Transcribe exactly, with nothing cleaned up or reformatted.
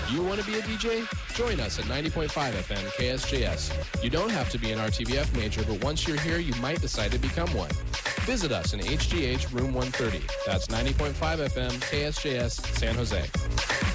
You want to be a D J? Join us at ninety point five F M K S J S. You don't have to be an R T V F major, but once you're here, you might decide to become one. Visit us in H G H Room one thirty. That's ninety point five F M K S J S San Jose.